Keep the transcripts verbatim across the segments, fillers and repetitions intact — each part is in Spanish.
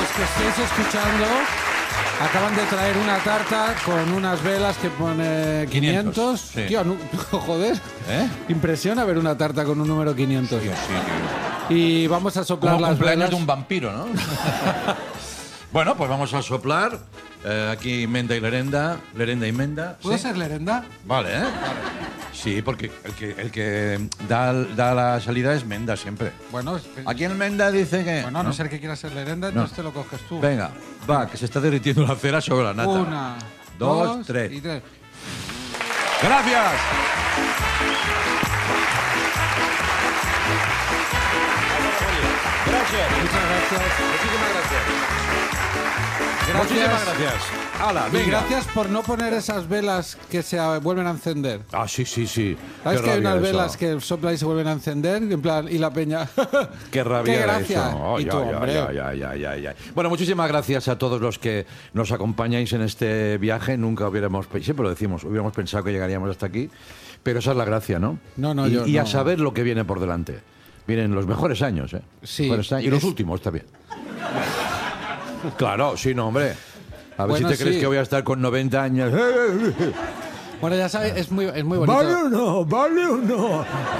los que estéis escuchando, acaban de traer una tarta con unas velas que pone quinientos. quinientos, sí. Tío, no, joder. ¿Eh? Impresiona ver una tarta con un número quinientos. Sí, sí, tío. Y vamos a soplar Como las cumpleaños velas. de un vampiro, ¿no? Bueno, pues vamos a soplar. Eh, aquí Menda y Lerenda. Lerenda y Menda. ¿Puedo ¿Sí? ser lerenda? Vale, ¿eh? Sí, porque el que, el que da, da la salida es Menda siempre. Bueno, es- Aquí en Menda dice que... bueno, a no ser que quieras ser lerenda, entonces te lo coges tú. Venga, va, que se está derritiendo la cera sobre la nata. Una, dos, dos tres. y tres. ¡Gracias! Gracias. Muchas gracias. Muchísimas gracias. Gracias. Muchísimas gracias. Hala, Y venga. gracias por no poner esas velas que se a- vuelven a encender. Ah, sí, sí, sí. ¿Sabes Qué que hay rabia unas eso. velas que soplan y se vuelven a encender? En plan, y la peña. Qué rabia ¡Qué era gracia! eso. Oh, y ya, tú, ya, hombre. ya, ya, ya, ya, ya. Bueno, muchísimas gracias a todos los que nos acompañáis en este viaje. Nunca hubiéramos, pe- siempre lo decimos, hubiéramos pensado que llegaríamos hasta aquí, pero esa es la gracia, ¿no? No, no, y, yo y a no. saber lo que viene por delante. Vienen los mejores años, ¿eh? Sí. Mejores años. Y los Es- últimos también. Claro, sí, no, hombre. A ver Bueno, si te crees sí. que voy a estar con noventa años. Bueno, ya sabes, es muy, es muy bonito. ¿Vale o no? ¿Vale o no?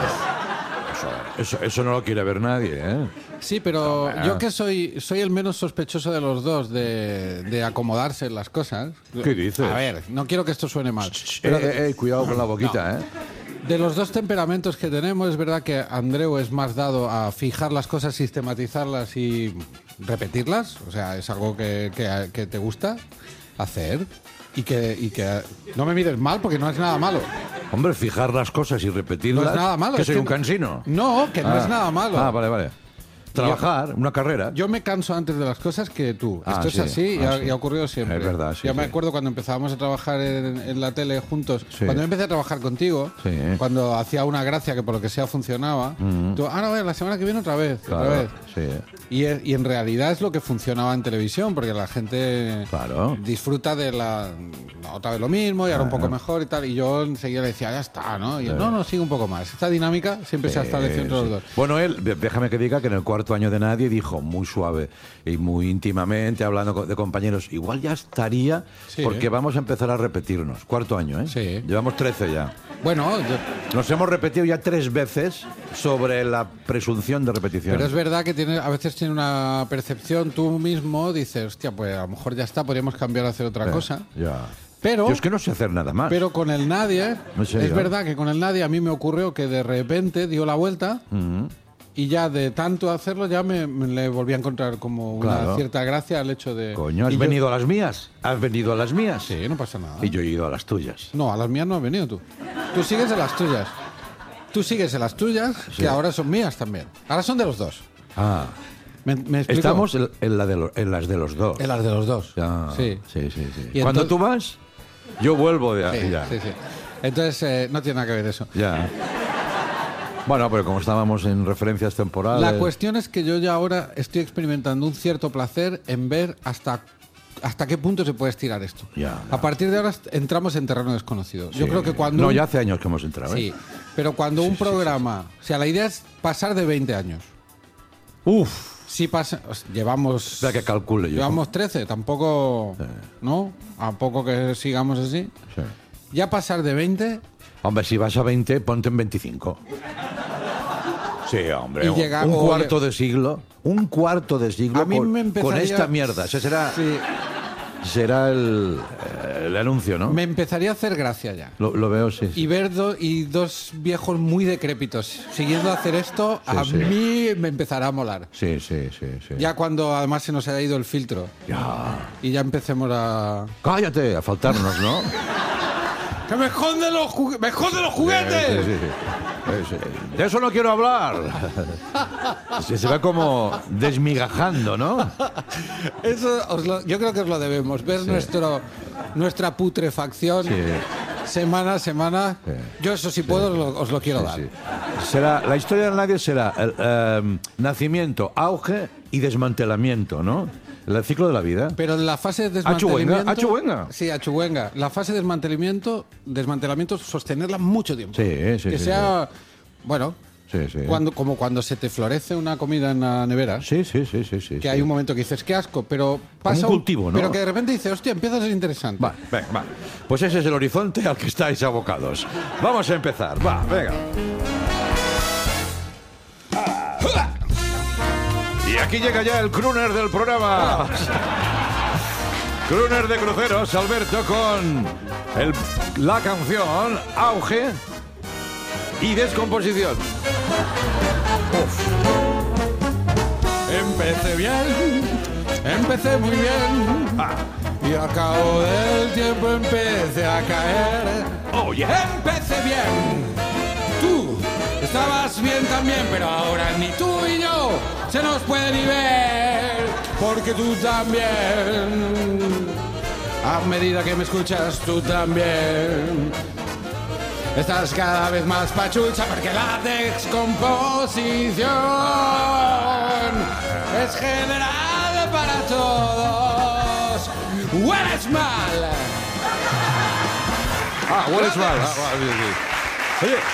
Eso, eso no lo quiere ver nadie, ¿eh? Sí, pero No, yo que soy soy el menos sospechoso de los dos de, de acomodarse en las cosas. ¿Qué dices? A ver, no quiero que esto suene mal. Pero Pero, de, cuidado con la boquita, ¿eh? de los dos temperamentos que tenemos, es verdad que Andreu es más dado a fijar las cosas, sistematizarlas y repetirlas. O sea, es algo que, que- que te gusta hacer. Y que, y que no me mires mal porque no es nada malo. Hombre, fijar las cosas y repetirlas. No es nada malo. Que es soy que- un cansino. No, que no Ah. es nada malo. Ah, vale, vale. Trabajar, una carrera. Yo me canso antes de las cosas que tú. Ah, Esto sí. es así y, Ah, ha, sí. y ha ocurrido siempre. Es verdad, sí, Yo me sí. acuerdo cuando empezábamos a trabajar en, en la tele juntos. Sí. Cuando yo empecé a trabajar contigo, Sí. cuando hacía una gracia que por lo que sea funcionaba, tú, ah, no, a ver, la semana que viene otra vez, Claro, otra vez. sí. Y, e- y en realidad es lo que funcionaba en televisión, porque la gente Claro. disfruta de la no, otra vez lo mismo y ahora un poco mejor y tal. Y yo enseguida le decía, ya está, ¿no? Y él, no, no, sigue un poco más. Esta dinámica siempre se ha establecido entre Sí, los sí. dos. Bueno, él, de- déjame que diga que en el cuarto año de Nadie dijo muy suave y muy íntimamente, hablando co- de compañeros, igual ya estaría, Sí, porque ¿eh? vamos a empezar a repetirnos. Cuarto año, ¿eh? Sí. Llevamos trece ya. Bueno, yo- Nos hemos repetido ya tres veces sobre la presunción de repetición. pero es verdad que tiene, a veces tiene una percepción, tú mismo dices, hostia, pues a lo mejor ya está, podríamos cambiar a hacer otra Eh, cosa. Ya. Pero, Yo es que no sé hacer nada más. pero con el nadie, ¿En serio? es verdad que con el nadie a mí me ocurrió que de repente dio la vuelta Ujú. y ya de tanto hacerlo ya me, me le volví a encontrar como una Claro. cierta gracia al hecho de... Coño, ¿has y yo- venido a las mías? ¿Has venido a las mías? Sí, no pasa nada. Y yo he ido a las tuyas. No, a las mías no has venido tú. Tú sigues en las tuyas. Tú sigues en las tuyas, Sí. que ahora son mías también. Ahora son de los dos. Ah, ¿Me, me explico? estamos en, en la de lo- en las de los dos. En las de los dos. Ya, Sí. sí, sí, sí. Y Cuando entonces- tú vas, yo vuelvo de Sí, ya. sí, sí. Entonces, eh, no tiene nada que ver eso. Ya. Bueno, pero como estábamos en referencias temporales. La cuestión es que yo ya ahora estoy experimentando un cierto placer en ver hasta, hasta qué punto se puede estirar esto. Ya, A partir de ahora est- entramos en terreno desconocido. Yo Sí. creo que cuando... No, un- ya hace años que hemos entrado. ¿eh? Sí, pero cuando un programa... O sea, la idea es pasar de veinte años. Uf. Si pasa... o sea, llevamos... Espera que calcule yo. Llevamos trece, tampoco... ¿No? A poco que sigamos así. Sí. Ya pasar de veinte... Hombre, si vas a veinte, ponte en veinticinco. Sí, hombre. Y un- llega- un o- cuarto de siglo. Un cuarto de siglo A mí con, me empezaría- con esta mierda. Ese será, Sí, será el, el anuncio, ¿no? me empezaría a hacer gracia ya. Lo, lo veo, sí. sí. Y ver do- y dos viejos muy decrépitos siguiendo a hacer esto, a Sí, sí. mí me empezará a molar. Sí, sí, sí, sí. Ya cuando además se nos haya ido el filtro Ya. y ya empecemos a... Cállate, a faltarnos, ¿no? ¡Que me esconden los, jugue- me esconden los Sí, juguetes! sí, sí. Eh, sí. De eso no quiero hablar. Se, se va como desmigajando, ¿no? Eso os lo- yo creo que os lo debemos, ver nuestro, nuestra putrefacción Sí. semana a semana. Sí. Yo eso si puedo os lo, os lo quiero dar. Sí. Será, la historia de nadie será el eh, nacimiento, auge y desmantelamiento, ¿no? El ciclo de la vida. Pero en la fase de Achuenga, desmantelamiento... achuenga. Sí, achuenga. La fase de desmantelamiento, desmantelamiento, sostenerla mucho tiempo. Sí, sí, Que sí, sea, bueno, Sí, sí. Cuando, como cuando se te florece una comida en la nevera. Sí, sí, sí, sí, sí. Que sí. hay un momento que dices, qué asco, pero pasa un cultivo, ¿no? Pero que de repente dices, hostia, empieza a ser interesante. Va, venga, va. Pues ese es el horizonte al que estáis abocados. Vamos a empezar. Va, venga. Y aquí llega ya el crooner del programa. Crooner de cruceros, Alberto, con el, la canción Auge y Descomposición. Uf. Empecé bien, empecé muy bien. Ah. Y al cabo del tiempo empecé a caer. Oh, yeah. Empecé bien. Tú estabas bien también, pero ahora ni tú y yo se nos puede ni ver. Porque tú también, a medida que me escuchas, tú también estás cada vez más pachucha, porque la descomposición es general para todos. ¡Hueles mal! Ah, hueles mal. Ah, ah, sí, sí. Oye.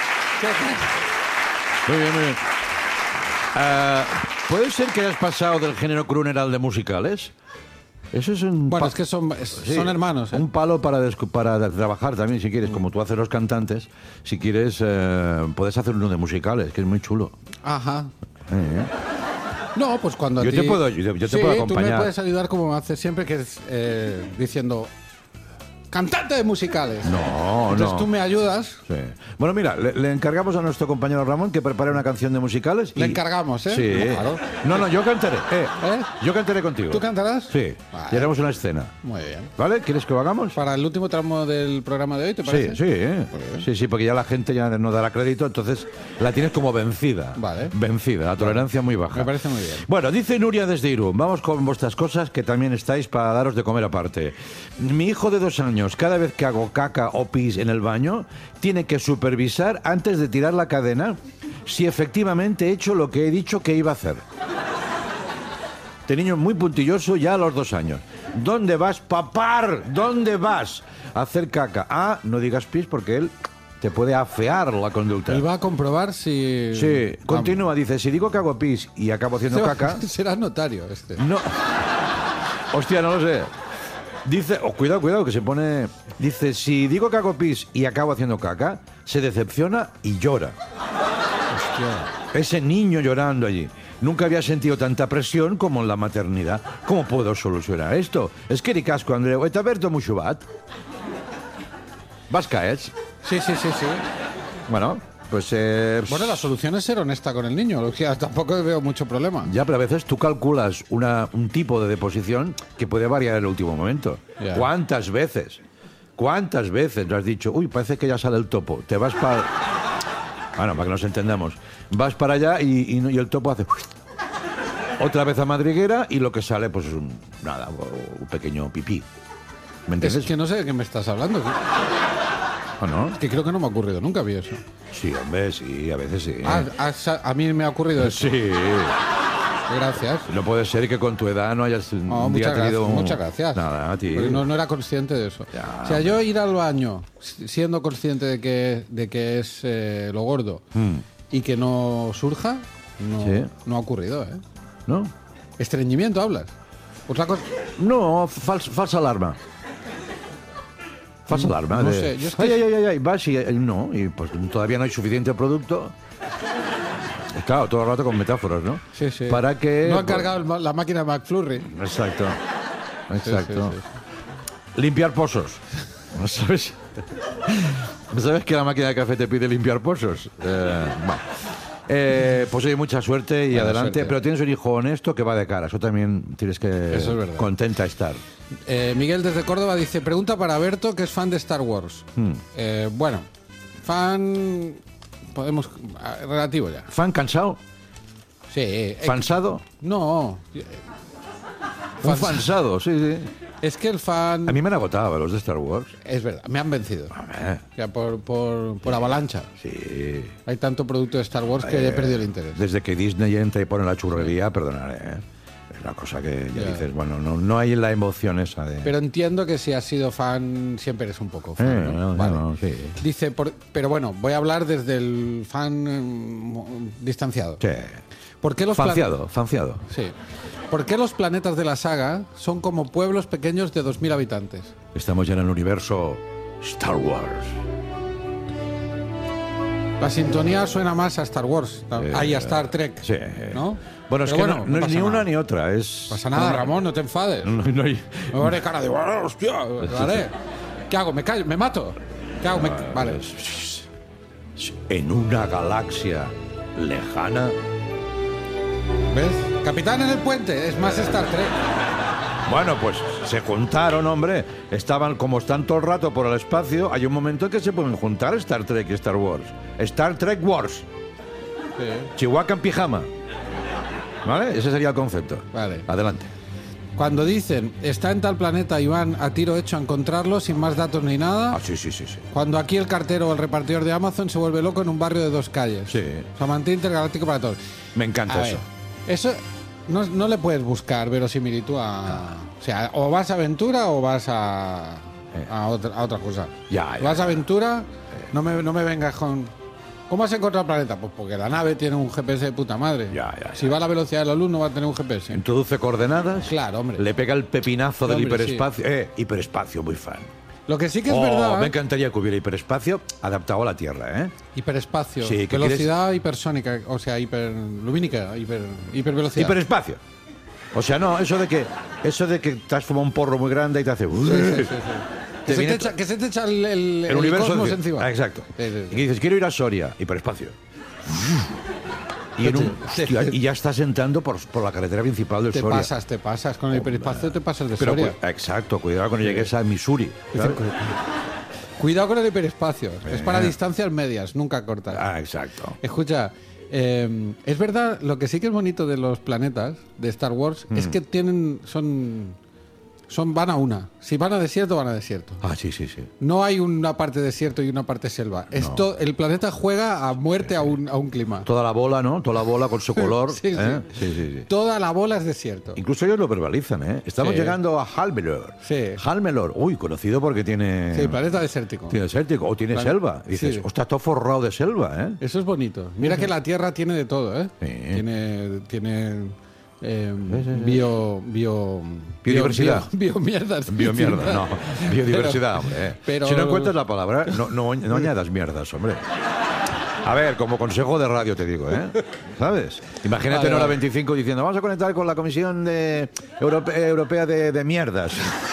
Muy bien, muy bien. Uh, ¿Puede ser que hayas pasado del género crooner al de musicales? Eso es un... Bueno, pa- es que son, es- Sí, son hermanos, ¿eh? Un palo para, descu- para trabajar también, si quieres, como tú haces los cantantes. Si quieres, eh, puedes hacer uno de musicales, que es muy chulo. Ajá. Eh, No, pues cuando a Yo ti- te puedo- yo- yo te Sí, puedo tú acompañar. me puedes ayudar como haces siempre, que es eh, diciendo cantante de musicales. No, Entonces no. tú me ayudas. Sí. Bueno, mira, le, le encargamos a nuestro compañero Ramón que prepare una canción de musicales. Le y- encargamos, ¿eh? Sí. Claro. No, no, yo cantaré. Eh, ¿Eh? Yo cantaré contigo. ¿Tú cantarás? Sí. Vale. Y haremos una escena. Muy bien. ¿Vale? ¿Quieres que lo hagamos? Para el último tramo del programa de hoy, ¿te Sí, parece? sí, ¿eh? bien. sí, sí, porque ya la gente ya no dará crédito, entonces la tienes como vencida. Vale. Vencida, la tolerancia muy baja. Me parece muy bien. Bueno, dice Nuria desde Irún, vamos con vuestras cosas que también estáis para daros de comer aparte. Mi hijo de dos años, cada vez que hago caca o pis en el baño, tiene que supervisar antes de tirar la cadena si efectivamente he hecho lo que he dicho que iba a hacer. Este niño es muy puntilloso ya a los dos años. ¿Dónde vas, papar? ¿Dónde vas? A hacer caca. Ah, no digas pis porque él te puede afear la conducta. Él va a comprobar si... Sí, continúa, dice, si digo que hago pis y acabo haciendo Vamos. caca... Será notario este. No. Hostia, no lo sé. Dice, oh, cuidado, cuidado, que se pone... Dice, si digo que hago pis y acabo haciendo caca, se decepciona y llora. Hostia. Ese niño llorando allí. Nunca había sentido tanta presión como en la maternidad. ¿Cómo puedo solucionar esto? Es que ricasco, Andreu. Et aberto mucho bat. Vas caets. Sí, sí, sí, sí. Bueno, pues... Eh, Bueno, la solución es ser honesta con el niño. O sea, tampoco veo mucho problema. Ya, pero a veces tú calculas una, un tipo de deposición que puede variar en el último momento. Ya. ¿Cuántas veces? ¿Cuántas veces lo has dicho? Uy, parece que ya sale el topo. Te vas para... Bueno, para que nos entendamos. Vas para allá y, y, y el topo hace... Otra vez a madriguera y lo que sale, pues es un... Nada, un pequeño pipí. ¿Me entiendes? Es que no sé de qué me estás hablando. ¿O no? Que creo que no me ha ocurrido nunca, vi eso. Sí, hombre, sí, a veces sí. Ah, a, a mí me ha ocurrido eso. Sí. Gracias. No puede ser que con tu edad no hayas un No, día muchas, tenido... gracias, muchas gracias. Nada, a ti. Porque no, no era consciente de eso. Ya. O sea, yo ir al baño si- siendo consciente de que, de que es eh, lo gordo y que no surja, no, Sí. no ha ocurrido, ¿eh? ¿No? Estreñimiento, hablas. Otra cosa... No, fals- falsa alarma. Falsa alarma. no de, sé, yo es que- Ay, ay, ay, ay, ay, vas y eh, no, y pues todavía no hay suficiente producto. Claro, todo el rato con metáforas, ¿no? Sí, sí. Para que... No han cargado el ma- la máquina de McFlurry. Exacto. Exacto. Sí, sí, Limpiar pozos. ¿No sabes? ¿No sabes que la máquina de café te pide limpiar pozos? Eh, bueno. Eh, pues oye, mucha suerte y Buena adelante. suerte. Pero tienes un hijo honesto que va de cara. Eso también tienes que... Eso es verdad. Contenta estar. Eh, Miguel desde Córdoba dice, pregunta para Berto, que es fan de Star Wars. Hmm. Eh, bueno, fan... Podemos... ah, relativo ya. ¿Fan cansado? Sí. eh, ¿Fansado? No. eh, Un fans- fansado, sí, sí. Es que el fan... A mí me han agotado los de Star Wars. Es verdad, me han vencido. Eh, O sea, por, por, por avalancha. sí. Hay tanto producto de Star Wars que he perdido el interés. Desde que Disney entra y pone la churrería, perdonaré. ¿eh? Es una cosa que ya Ya. dices, bueno, no, no hay la emoción esa de... Pero entiendo que si has sido fan, siempre eres un poco fan, Eh, ¿no? no, Vale. no, sí. Dice, por- pero bueno, voy a hablar desde el fan eh, mo- distanciado. Sí. ¿Por qué los plan- Fanciado, fanciado. Sí. ¿Por qué los planetas de la saga son como pueblos pequeños de dos mil habitantes? Estamos ya en el universo Star Wars. La sintonía suena más a Star Wars, Eh, ahí a Star Trek, Sí. ¿no? Bueno, es Pero que bueno, no, no es pasa ni una nada. ni otra, es... No pasa nada, no, Ramón, no te enfades. No, no hay... Me haré cara de, "Ah, hostia, lo haré". ¿Qué hago? ¿Me callo? ¿Me mato? ¿Qué hago? Me- Vale. En una galaxia lejana... ¿Ves? Capitán en el puente, es más Star Trek. Bueno, pues se juntaron, hombre. Estaban, como están todo el rato por el espacio, hay un momento en que se pueden juntar Star Trek y Star Wars. Star Trek Wars. Chihuahua en pijama. ¿Vale? Ese sería el concepto. Vale. Adelante. Cuando dicen, está en tal planeta y van a tiro hecho a encontrarlo sin más datos ni nada. Ah, sí, sí, sí, sí. Cuando aquí el cartero o el repartidor de Amazon se vuelve loco en un barrio de dos calles. Sí. O sea, mantiene intergaláctico para todos. Me encanta A eso. ver, eso no, no le puedes buscar verosimilitud a... O sea, o vas a aventura o vas a, a, otra, a otra cosa. Ya, ya, Vas a aventura, no me, no me vengas con... ¿Cómo has encontrado el planeta? Pues porque la nave tiene un G P S de puta madre. Ya, ya, ya. Si va a la velocidad de la luz no va a tener un G P S. Introduce coordenadas. Claro, hombre. Le pega el pepinazo del Hombre, sí. hiperespacio. Eh, hiperespacio, muy fan. Lo que sí que es Oh, verdad... me encantaría que hubiera hiperespacio adaptado a la Tierra, ¿eh? Hiperespacio, Sí, ¿qué velocidad hipersónica, o sea, hiperlumínica, hiper, hipervelocidad. Hiperespacio. O sea, no, eso de que eso de que te has fumado un porro muy grande y te hace... Sí, sí, sí, sí. Te Que, se viene te echa, que se te echa el, el, el el universo cosmos encima. encima. Ah, exacto. Sí, sí, sí. Y que dices, quiero ir a Soria, hiperespacio. Y, en un- Sí. hostia, y ya estás entrando por, por la carretera principal del Te Soria. pasas, te pasas. Con el hiperespacio te pasas de Pero, Soria. cu- exacto, cuidado cuando llegues a Missouri. ¿sabes? Cuidado con el hiperespacio. Es para Eh. distancias medias, nunca cortas. Ah, exacto. Escucha, eh, es verdad, lo que sí que es bonito de los planetas de Star Wars Mm. es que tienen, son, son, van a una. Si van a desierto, van a desierto. Ah, sí, sí, sí. No hay una parte desierto y una parte selva. Esto, el planeta juega a muerte a un, a un clima. Toda la bola, ¿no? Toda la bola con su color. Sí, sí. ¿eh? sí, sí, sí. Toda la bola es desierto. Incluso ellos lo verbalizan, ¿eh? Estamos Sí. llegando a Halmelor. Sí. Halmelor, uy, conocido porque tiene... Sí, planeta desértico. Tiene desértico o tiene Plan- selva. Y dices, sí. ostras, está todo forrado de selva, ¿eh? Eso es bonito. Mira que la Tierra tiene de todo, ¿eh? Sí. Tiene, tiene eh, sí, sí. bio, bio, Biodiversidad. Bio, bio, biomierdas. Biomierda, no. Biodiversidad, hombre. eh. pero- Si no encuentras la palabra, no, no, no añadas mierdas, hombre. A ver, como consejo de radio te digo, ¿eh? ¿Sabes? Imagínate Vale, en hora vale. veinticinco diciendo, vamos a conectar con la Comisión de Europe- Europea de, de Mierdas.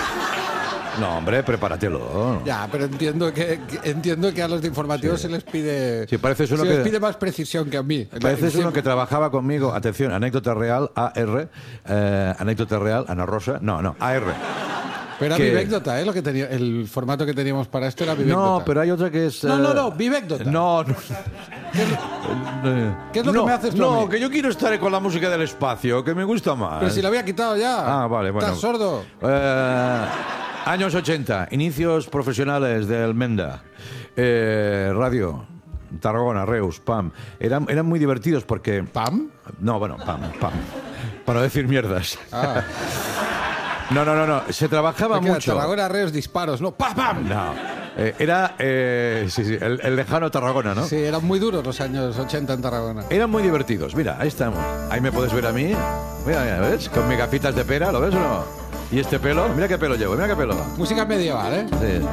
No, hombre, prepáratelo. Ya, pero entiendo que, que- entiendo que a los de informativos se les pide Sí, pareces uno se que- les pide más precisión que a mí. Pareces uno Siempre. que trabajaba conmigo, atención, anécdota real, A R, eh, anécdota real, Ana Rosa, no, no, A R. Pero era que- vivécdota, ¿eh? Lo que tenía, el formato que teníamos para esto era vivécdota. No, pero hay otra que es... No, eh, no, no, vivécdota. No, no. ¿Qué es lo que No, me haces tú a No, mí? que yo quiero estar con la música del espacio, que me gusta más. Pero si la había quitado ya. Ah, vale, bueno. ¿Estás sordo? Eh, años ochenta, inicios profesionales del Menda. Eh, radio, Tarragona, Reus, Pam. Eran, eran muy divertidos porque... ¿Pam? No, bueno, Pam, Pam. Para no decir mierdas. Ah. No, no, no, no. Se trabajaba ¿Qué era? mucho. Tarragona, Reos, disparos, ¿no? ¡Pam, pam! No. Eh, era, eh, sí, sí, el, el lejano Tarragona, ¿no? Sí, eran muy duros los años ochenta en Tarragona. Eran muy divertidos. Mira, ahí estamos. Ahí me puedes ver a mí. Mira, mira, ¿ves? Con mis gafitas de pera, ¿lo ves o no? Y este pelo, mira qué pelo llevo, mira qué pelo. Música medieval, ¿eh? Sí.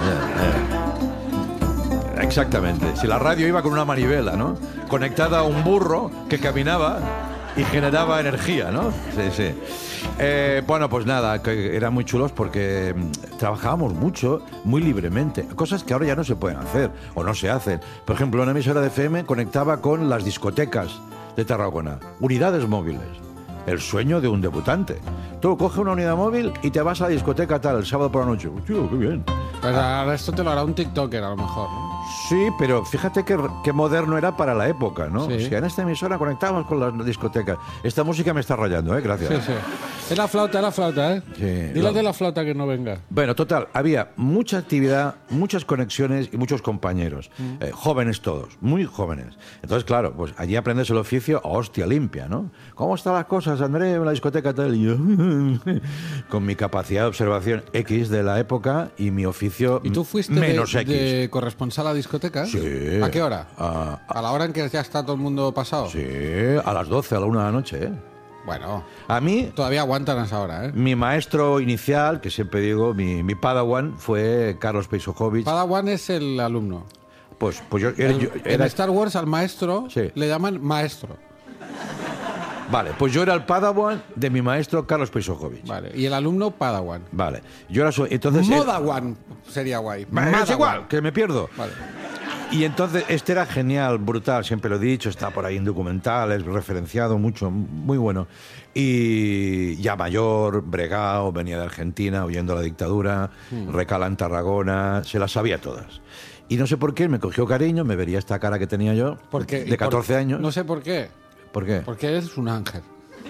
Exactamente. Si la radio iba con una manivela, ¿no? Conectada a un burro que caminaba y generaba energía, ¿no? Sí, sí. Eh, bueno, pues nada, que eran muy chulos porque mm, trabajábamos mucho, muy libremente. Cosas que ahora ya no se pueden hacer o no se hacen. Por ejemplo, una emisora de F M conectaba con las discotecas de Tarragona. Unidades móviles. El sueño de un debutante. Tú coges una unidad móvil y te vas a la discoteca tal, el sábado por la noche. Tío, qué bien. Pues ahora esto te lo hará un TikToker a lo mejor, ¿no? Sí, pero fíjate qué, qué moderno era para la época, ¿no? Sí. O sea, en esta emisora conectábamos con las discotecas. Esta música me está rayando, ¿eh? Gracias. Sí, sí. Es la flauta, es la flauta, ¿eh? Sí, Dile lo- de la flauta que no venga. Bueno, total, había mucha actividad, muchas conexiones y muchos compañeros. Eh, jóvenes todos, muy jóvenes. Entonces, claro, pues allí aprendes el oficio a hostia limpia, ¿no? ¿Cómo están las cosas, André, en la discoteca tal? Y yo, con mi capacidad de observación X de la época y mi oficio ¿Y tú fuiste menos de, X. de corresponsal a discoteca? Sí. ¿A qué hora? A- ¿A la hora en que ya está todo el mundo pasado? Sí, a las doce, a la una de la noche, ¿eh? Bueno, A mí, todavía aguantan a esa hora, ¿eh? mi maestro inicial, que siempre digo, mi, mi padawan, fue Carlos Peisojovic. Padawan es el alumno. Pues, pues yo, era, El- yo- en era- Star Wars al maestro Sí. le llaman maestro. Vale, pues yo era el padawan de mi maestro Carlos Peisojovic. Vale. Y el alumno Padawan. Vale, yo era su... Entonces, él- Modawan sería guay. Vale, es Madawan. igual, que me pierdo. Vale. Y entonces, este era genial, brutal, siempre lo he dicho, está por ahí en documentales, referenciado mucho, muy bueno. Y ya mayor, bregao, venía de Argentina, huyendo de la dictadura, recala en Tarragona, se las sabía todas. Y no sé por qué, me cogió cariño, me vería esta cara que tenía yo, Porque, de catorce por- años. No sé por qué. ¿Por qué? Porque eres un ángel.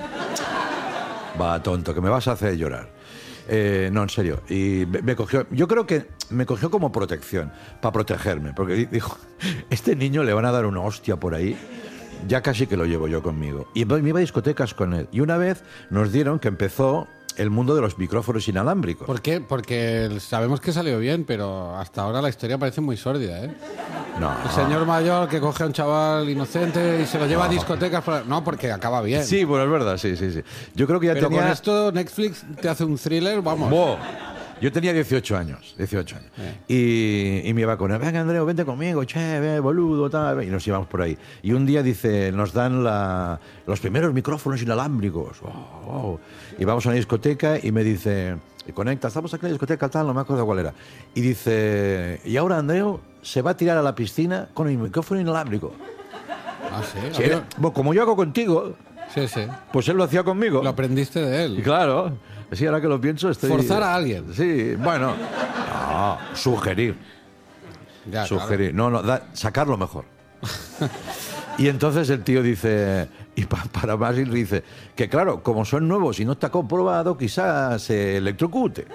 Va, tonto, que me vas a hacer llorar. Eh, no, en serio. Y me, me cogió, yo creo que me cogió como protección, para protegerme, porque di- dijo, este niño le van a dar una hostia por ahí, ya casi que lo llevo yo conmigo. Y me iba a discotecas con él. Y una vez nos dieron que empezó el mundo de los micrófonos inalámbricos. ¿Por qué? Porque sabemos que salió bien, pero hasta ahora la historia parece muy sórdida, ¿eh? No, El señor mayor que coge a un chaval inocente y se lo lleva a discotecas. para- No, porque acaba bien. sí, bueno, es verdad, sí, sí, sí. Yo creo que ya Pero tenía... con esto Netflix te hace un thriller, vamos. Bo. Yo tenía dieciocho años, dieciocho años. Y, y me iba con él, venga Andreu, vente conmigo, che, ve, boludo, tal. Y nos íbamos por ahí. Y un día dice, nos dan la- los primeros micrófonos inalámbricos. Oh, oh. Y vamos a una discoteca y me dice, y conecta, estamos aquí en la discoteca tal, no me acuerdo cuál era. Y dice, y ahora Andreu se va a tirar a la piscina con el micrófono inalámbrico. Ah, sí. Sí, Había- era- bueno, como yo hago contigo, Sí, sí. pues él lo hacía conmigo. Lo aprendiste de Y él. claro, sí, ahora que lo pienso estoy... Forzar a alguien. Sí, bueno, no, sugerir, Ya, sugerir, no, no, da- sacarlo mejor. Y entonces el tío dice, y pa- para más y dice, que claro, como son nuevos y no está comprobado, quizás se electrocute.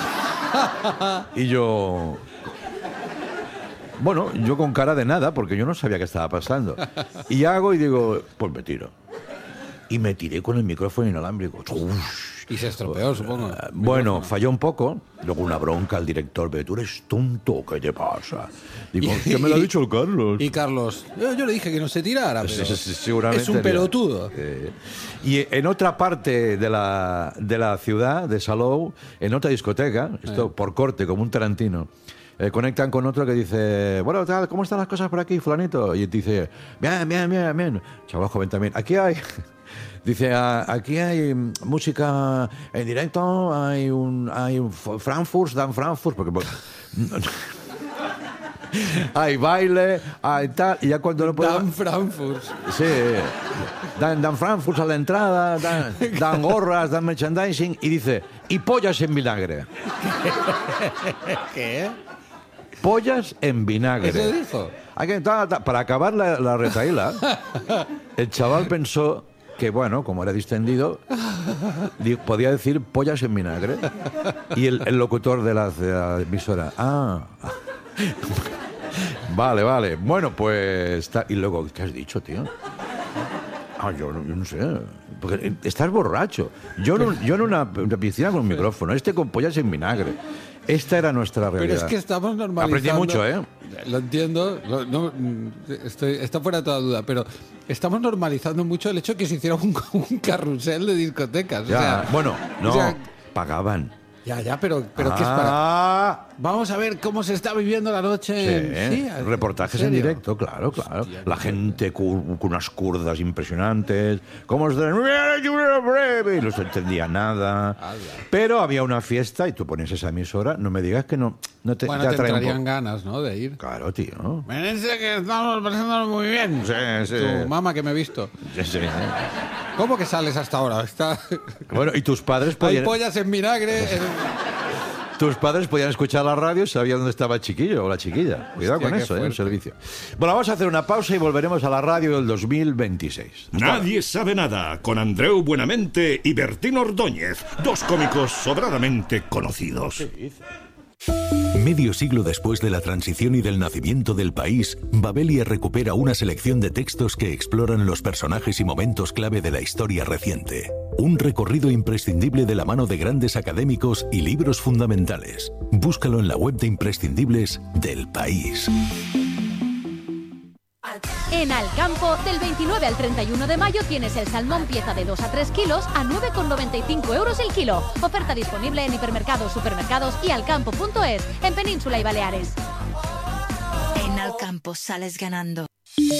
Y yo... Bueno, yo con cara de nada, porque yo no sabía qué estaba pasando. Y hago y digo, pues me tiro. Y me tiré con el micrófono inalámbrico. Ush. Y se estropeó, supongo. Eh, Bueno, falló un poco. Luego una bronca al director. Pero tú eres tonto, ¿qué te pasa? Digo, Y- ¿qué me lo ha y- dicho el Carlos? Y Carlos, yo, yo le dije que no se tirara, pero Sí, sí, sí, seguramente es un haría. pelotudo. Eh, y en otra parte de la, de la ciudad, de Salou, en otra discoteca, esto por corte, como un Tarantino, eh, conectan con otro que dice, bueno, tal, ¿cómo están las cosas por aquí, fulanito? Y dice, bien, bien, bien, bien. Chaval joven también. Aquí hay... Dice, "a- aquí hay mm, música en directo, hay un, hay un F- Frankfurt, Dan Frankfurt, porque... bueno, hay baile, hay tal, y ya cuando no puedo... Dan Frankfurt. Sí, dan, dan Frankfurt a la entrada, dan, dan gorras, dan merchandising, y dice, y pollas en vinagre. ¿Qué? Pollas en vinagre. ¿Eso dijo? Hay que- ta- ta- para acabar la, la retaíla, el chaval pensó que, bueno, como era distendido, di- podía decir pollas en vinagre. Y el, el locutor de la, de la emisora, ah, vale, vale. Bueno, pues... ta- y luego, ¿qué has dicho, tío? Ah, yo, no- yo no sé. Porque estás borracho. Yo, en, yo en una, una piscina con un micrófono, este con pollas en vinagre. Esta era nuestra realidad. Pero es que estamos normalizando... Aprendí mucho, ¿eh? Lo entiendo, lo- no, mm, estoy, está fuera de toda duda, pero estamos normalizando mucho el hecho de que se hiciera un, un carrusel de discotecas. o Ya, sea, bueno, no, o sea, pagaban. ya, ya, pero, pero ¿qué es para...? Ah, Vamos a ver cómo se está viviendo la noche. sí, en- reportajes en serio? directo, claro, claro. Hostia, La qué gente cu- con unas curdas impresionantes, cómo se y no se entendía nada. Ala. Pero había una fiesta y tú pones esa emisora, no me digas que no, no te, Bueno, te te atrae un entrarían poco. ganas, ¿no? De ir. Claro, tío. Venense que estamos pasándonos muy bien. Sí, sí. Tu mamá que me he visto. Sí, sí. ¿Cómo que sales hasta ahora? Está... Bueno, y tus padres Hay podían... pollas en vinagre. en- tus padres podían escuchar la radio y sabían dónde estaba el chiquillo o la chiquilla. Cuidado Hostia, con qué eso, ¿eh? fuerte. El servicio. Bueno, vamos a hacer una pausa y volveremos a la radio del dos mil veintiséis. Hasta ahora. Nadie sabe nada, con Andreu Buenamente y Bertín Ordóñez, dos cómicos sobradamente conocidos. Medio siglo después de la transición y del nacimiento del país, Babelia recupera una selección de textos que exploran los personajes y momentos clave de la historia reciente. Un recorrido imprescindible de la mano de grandes académicos y libros fundamentales. Búscalo en la web de imprescindibles del país. En Alcampo, del veintinueve al treinta y uno de mayo tienes el salmón pieza de dos a tres kilos a nueve con noventa y cinco euros el kilo. Oferta disponible en hipermercados, supermercados y alcampo punto es, en Península y Baleares. En Alcampo sales ganando.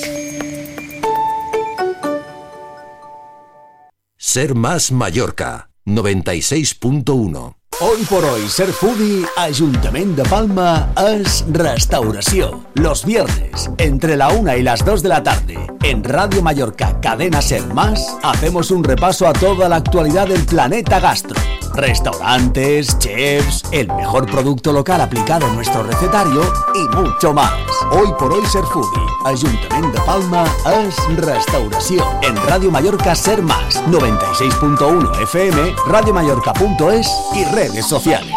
Ser Más Mallorca, noventa y seis punto uno. Hoy por hoy, Ser Foodie, Ayuntamiento de Palma, es restauración. Los viernes, entre la una y las dos de la tarde, en Radio Mallorca, Cadena Ser Más, hacemos un repaso a toda la actualidad del planeta gastro. Restaurantes, chefs, el mejor producto local aplicado en nuestro recetario y mucho más. Hoy por hoy, Ser Foodie, Ayuntamiento de Palma, es restauración. En Radio Mallorca Ser Más, noventa y seis punto uno F M, radiomallorca punto es y redes sociales.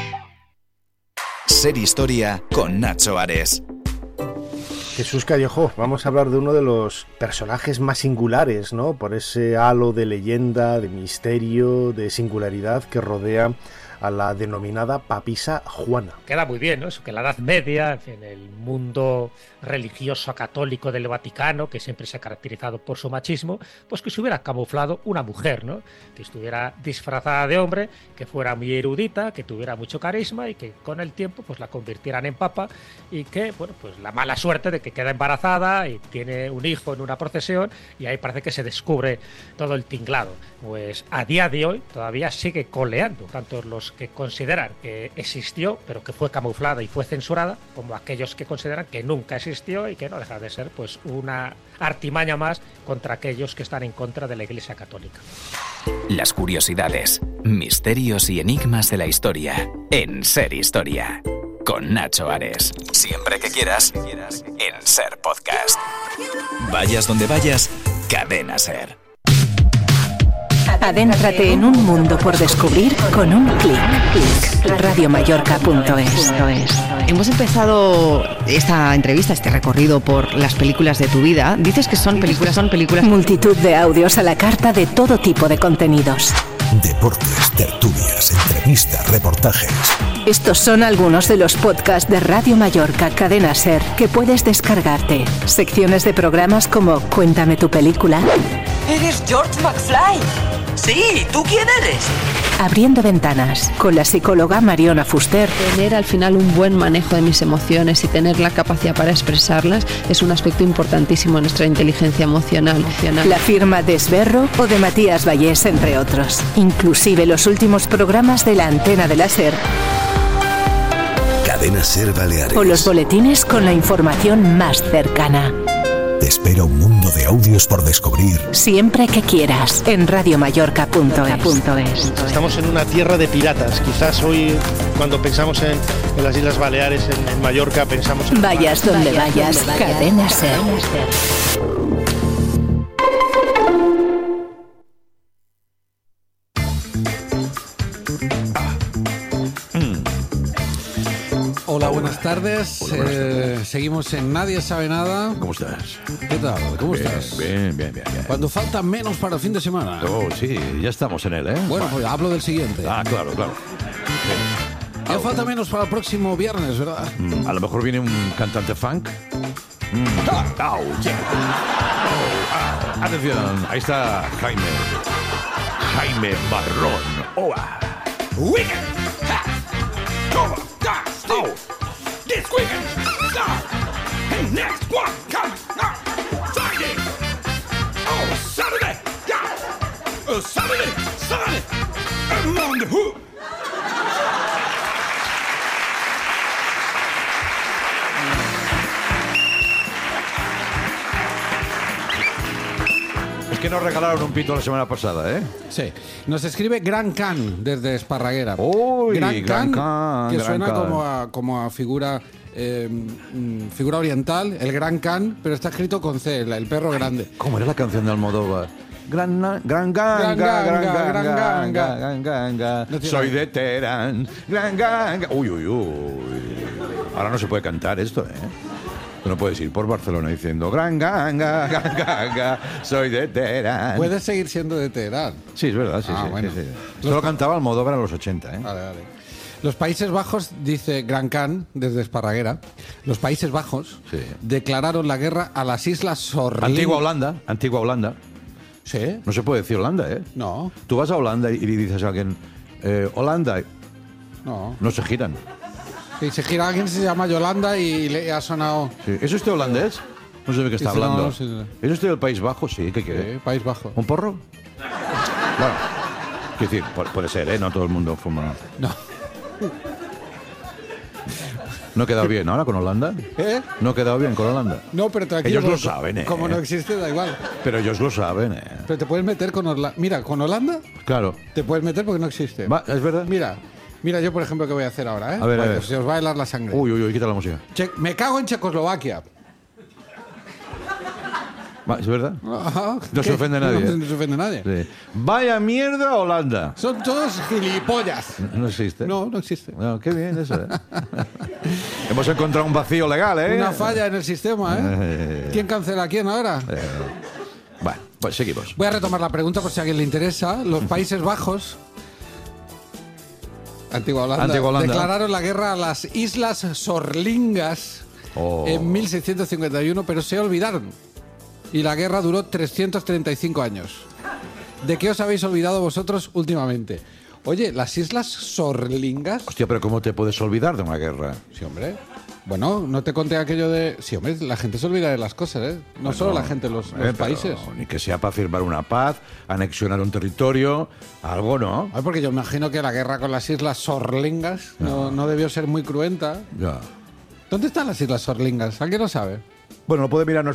Ser Historia con Nacho Ares. Jesús Callejo, vamos a hablar de uno de los personajes más singulares, ¿no? Por ese halo de leyenda, de misterio, de singularidad que rodea a la denominada papisa Juana. Queda muy bien, ¿no? Eso que en la Edad Media, en fin, el mundo religioso católico del Vaticano, que siempre se ha caracterizado por su machismo, pues que se hubiera camuflado una mujer, ¿no? Que estuviera disfrazada de hombre, que fuera muy erudita, que tuviera mucho carisma y que con el tiempo pues la convirtieran en papa y que, bueno, pues la mala suerte de que queda embarazada y tiene un hijo en una procesión y ahí parece que se descubre todo el tinglado. Pues a día de hoy todavía sigue coleando, tanto los que consideran que existió pero que fue camuflada y fue censurada, como aquellos que consideran que nunca existió y que no deja de ser pues una artimaña más contra aquellos que están en contra de la Iglesia Católica. Las curiosidades, misterios y enigmas de la historia en Ser Historia con Nacho Ares. Siempre que quieras, en Ser Podcast. Vayas donde vayas, Cadena Ser. Adéntrate en un mundo por descubrir con un clic. radiomallorca punto es. Hemos empezado esta entrevista, este recorrido por las películas de tu vida. Dices que son películas, son películas... Multitud de audios a la carta de todo tipo de contenidos. Deportes, tertulias, entrevistas, reportajes. Estos son algunos de los podcasts de Radio Mallorca Cadena Ser que puedes descargarte. Secciones de programas como Cuéntame tu película. ¡Eres George McFly! Sí, ¿tú quién eres? Abriendo ventanas, con la psicóloga Mariona Fuster. Tener al final un buen manejo de mis emociones y tener la capacidad para expresarlas es un aspecto importantísimo en nuestra inteligencia emocional. La firma de Esberro o de Matías Vallés, entre otros. Inclusive los últimos programas de la antena de la Ser. Cadena Ser Baleares. O los boletines con la información más cercana. Te espera un mundo de audios por descubrir. Siempre que quieras, en radiomallorca punto es. Estamos en una tierra de piratas. Quizás hoy, cuando pensamos en, en las Islas Baleares, en, en Mallorca, pensamos en... Vayas donde vayas, vayas, Cadena Ser. Hola, buenas tardes. Hola, buenas tardes. Eh, seguimos en Nadie Sabe Nada. ¿Cómo estás? ¿Qué tal? ¿Cómo bien, estás? Bien, bien, bien, bien. Cuando falta menos para el fin de semana. Oh, sí, ya estamos en él, ¿eh? Bueno, pues hablo del siguiente. Ah, claro, claro. Ya falta menos para el próximo viernes, ¿verdad? Mm, a lo mejor viene un cantante funk. Mm. Ah, oh, yeah. oh, ah. Atención, ahí está Jaime. Jaime Marrón. Oh, ah. Weekend. Ha. Come on. Oh, this weekend, start, and next one, come, uh, Friday, oh, Saturday, yeah, uh, Saturday, Sunday, and on the hoop. Es que nos regalaron un pito la semana pasada, ¿eh? Sí. Nos escribe Gran Can desde Esparraguera. Uy, Gran Gran Can, Can, que Gran suena Can. como a, como a figura eh, mm, figura oriental, el Gran Can, pero está escrito con C, el, el perro grande. ¿Cómo era la canción de Almodóvar? Gran, gran, gran, Gran gran, ganga, gran, gran gran, ganga. gran, gran, gran. No tiene Soy nada. de Teherán. Gran, gran, gran. Uy, uy, uy. Ahora no se puede cantar esto, ¿eh? Tú no puedes ir por Barcelona diciendo gran ganga, gran ganga, soy de Teherán. Puedes seguir siendo de Teherán. Sí, es verdad, sí, Ah, sí, bueno. sí, sí. Esto lo cantaba Almodóvar en los ochenta, ¿eh? Vale, vale. Los Países Bajos, dice Gran Can, desde Esparraguera, los Países Bajos Sí. declararon la guerra a las Islas Sorling. Antigua Holanda, antigua Holanda. Sí. No se puede decir Holanda, ¿eh? No, Tú vas a Holanda y le dices a alguien, eh, Holanda, no. no se giran. Si se gira alguien se llama Yolanda y le ha sonado... Sí. ¿Es usted holandés? No sé de qué está Dice, no, hablando. no sé, no. ¿Es usted del País Bajo? Sí, ¿qué quiere? Sí, País Bajo. ¿Un porro? Bueno, quiero decir, pu- puede ser, ¿eh? No todo el mundo fuma. No. ¿No he quedado bien ahora con Holanda? ¿Eh? ¿No he quedado bien con Holanda? No, pero tranquilo. Ellos lo porque saben, ¿eh? Como no existe, da igual. Pero ellos lo saben, ¿eh? Pero te puedes meter con Holanda. Mira, con Holanda Claro. te puedes meter porque no existe. Va, ¿es verdad? Mira, mira yo, por ejemplo, qué voy a hacer ahora, ¿eh? A ver, a Vale, ver. Se os va a helar la sangre. Uy, uy, uy, quita la música. Che- me cago en Checoslovaquia. Va, ¿es verdad? Ajá. No se ¿Qué? ofende nadie. No, no se ofende nadie. Sí. Vaya mierda Holanda. Son todos gilipollas. No existe. No, no existe. No, qué bien eso, ¿eh? Hemos encontrado un vacío legal, ¿eh? Una falla en el sistema, ¿eh? Eh. ¿Quién cancela a quién ahora? Eh, Bueno, pues seguimos. Voy a retomar la pregunta por si a alguien le interesa. Los Países Bajos, Antigua Holanda, Antigua Holanda. declararon la guerra a las Islas Sorlingas Oh. en mil seiscientos cincuenta y uno, pero se olvidaron. Y la guerra duró trescientos treinta y cinco años. ¿De qué os habéis olvidado vosotros últimamente? Oye, las Islas Sorlingas... Hostia, pero ¿cómo te puedes olvidar de una guerra? Sí, hombre. Bueno, no te conté aquello de... Sí, hombre, la gente se olvida de las cosas, ¿eh? No Bueno, solo la gente, los, eh, los pero países. Ni que sea para firmar una paz, anexionar un territorio, algo, ¿no? Ay, porque yo imagino que la guerra con las Islas Sorlingas no, no debió ser muy cruenta. Ya. ¿Dónde están las Islas Sorlingas? ¿Alguien lo sabe? Bueno, lo puede mirar